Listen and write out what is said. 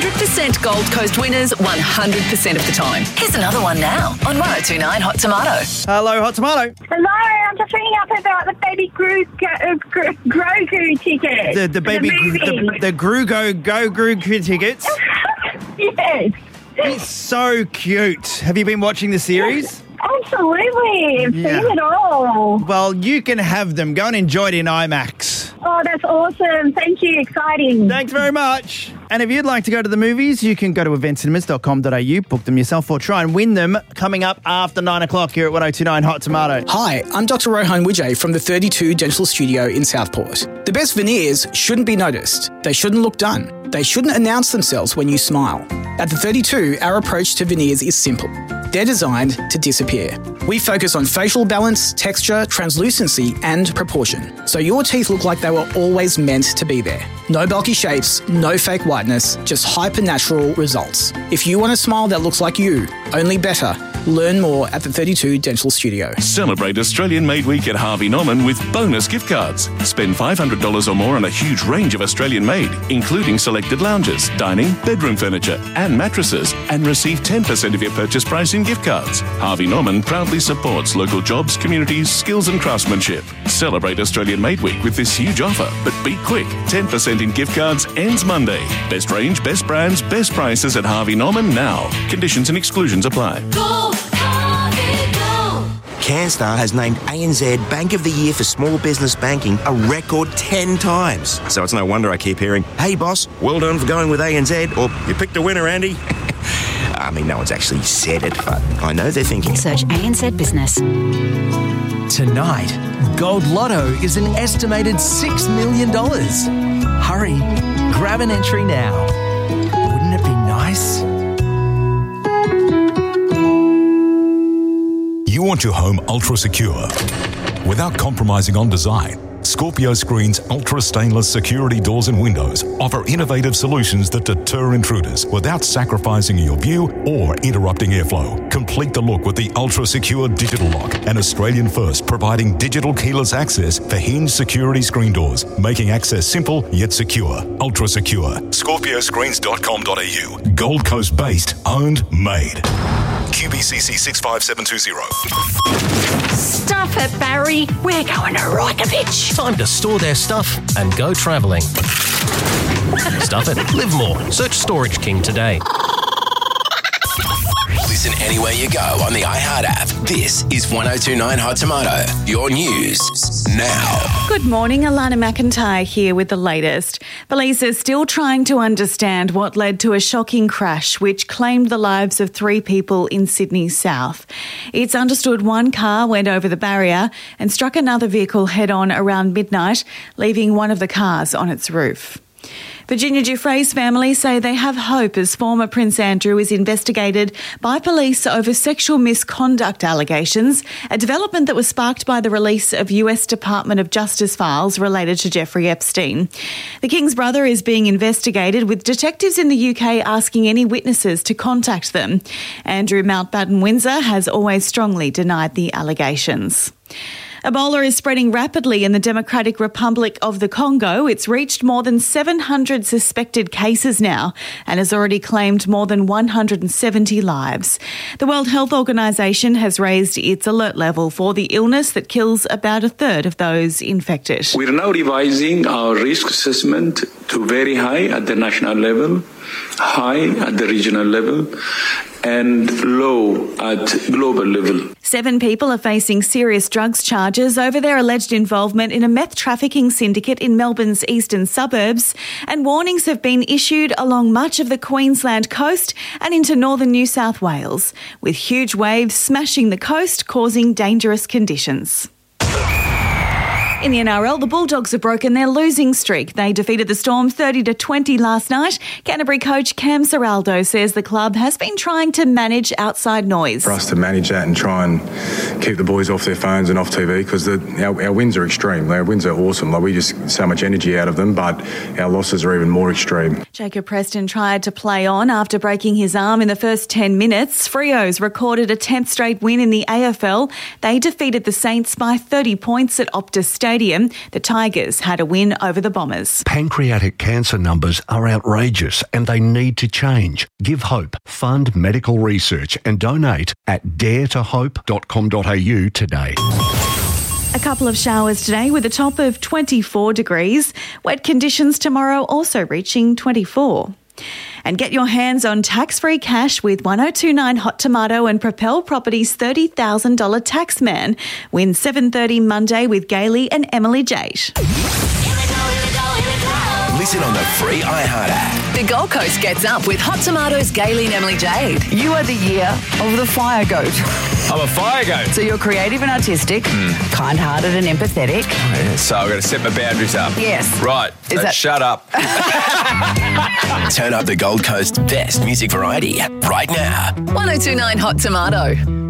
100% Gold Coast winners 100% of the time. Here's another one now on 1029 Hot Tomato. Hello, Hot Tomato. Hello, I'm just ringing up about the baby Grogu tickets. The baby, the Grogu tickets. Yes. He's so cute. Have you been watching the series? Absolutely. I've seen it all. Well, you can have them. Go and enjoy it in IMAX. Oh, that's awesome. Thank you. Exciting. Thanks very much. And if you'd like to go to the movies, you can go to eventcinemas.com.au, book them yourself or try and win them coming up after 9 o'clock here at 1029 Hot Tomato. Hi, I'm Dr. Rohan Wijay from the 32 Dental Studio in Southport. The best veneers shouldn't be noticed. They shouldn't look done. They shouldn't announce themselves when you smile. At the 32, our approach to veneers is simple. They're designed to disappear. We focus on facial balance, texture, translucency, and proportion, so your teeth look like they were always meant to be there. No bulky shapes, no fake whiteness, just hyper-natural results. If you want a smile that looks like you, only better. Learn more at the 32 Dental Studio. Celebrate Australian Made Week at Harvey Norman with bonus gift cards. Spend $500 or more on a huge range of Australian made, including selected lounges, dining, bedroom furniture, and mattresses, and receive 10% of your purchase price in gift cards. Harvey Norman proudly supports local jobs, communities, skills and craftsmanship. Celebrate Australian Made Week with this huge offer, but be quick. 10% in gift cards ends Monday. Best range, best brands, best prices at Harvey Norman now. Conditions and exclusions apply. Go, Harvey, go! CanStar has named ANZ Bank of the Year for Small Business Banking a record 10 times. So it's no wonder I keep hearing, "Hey boss, well done for going with ANZ," or "You picked a winner, Andy." I mean, no one's actually said it, but I know they're thinking. Search ANZ Business. Tonight, Gold Lotto is an estimated $6 million. Hurry, grab an entry now. Wouldn't it be nice? You want your home ultra secure without compromising on design. Scorpio Screen's ultra stainless security doors and windows offer innovative solutions that deter intruders without sacrificing your view or interrupting airflow. Complete the look with the ultra secure digital lock, an Australian first providing digital keyless access for hinged security screen doors, making access simple yet secure. Ultra secure. ScorpioScreens.com.au. Gold Coast based, owned, made. QBCC 65720. Stuff it, Barry. We're going to Reykjavik. Time to store their stuff and go travelling. Stuff it. Live more. Search Storage King today. Listen anywhere you go on the iHeart app. This is 1029 Hot Tomato. Your news now. Good morning, Alana McIntyre here with the latest. Police are still trying to understand what led to a shocking crash which claimed the lives of 3 people in Sydney South. It's understood one car went over the barrier and struck another vehicle head-on around midnight, leaving one of the cars on its roof. Virginia Giuffre's family say they have hope as former Prince Andrew is investigated by police over sexual misconduct allegations, a development that was sparked by the release of US Department of Justice files related to Jeffrey Epstein. The King's brother is being investigated, with detectives in the UK asking any witnesses to contact them. Andrew Mountbatten Windsor has always strongly denied the allegations. Ebola is spreading rapidly in the Democratic Republic of the Congo. It's reached more than 700 suspected cases now and has already claimed more than 170 lives. The World Health Organization has raised its alert level for the illness that kills about a third of those infected. We're now revising our risk assessment to very high at the national level, high at the regional level, and low at global level. 7 people are facing serious drugs charges over their alleged involvement in a meth trafficking syndicate in Melbourne's eastern suburbs, and warnings have been issued along much of the Queensland coast and into northern New South Wales, with huge waves smashing the coast, causing dangerous conditions. In the NRL, the Bulldogs have broken their losing streak. They defeated the Storm 30-20 last night. Canterbury coach Cam Serraldo says the club has been trying to manage outside noise. For us to manage that and try and keep the boys off their phones and off TV, because our wins are extreme. Our wins are awesome. We just get so much energy out of them, but our losses are even more extreme. Jacob Preston tried to play on after breaking his arm in the first 10 minutes. Freo's recorded a 10th straight win in the AFL. They defeated the Saints by 30 points at Optus Stadium. Stadium, the Tigers had a win over the Bombers. Pancreatic cancer numbers are outrageous and they need to change. Give hope, fund medical research and donate at daretohope.com.au today. A couple of showers today with a top of 24 degrees. Wet conditions tomorrow also reaching 24. And get your hands on tax-free cash with 1029 Hot Tomato and Propel Properties $30,000 tax man. Win 7:30 Monday with Gailey and Emily Jate. Listen on the free iHeart app. The Gold Coast gets up with Hot Tomatoes, Gailey and Emily Jade. You are the year of the fire goat. I'm a fire goat. So you're creative and artistic, kind-hearted and empathetic. So I've got to set my boundaries up. Yes. Right. Shut up. Turn up the Gold Coast's best music variety right now. 1029 Hot Tomato.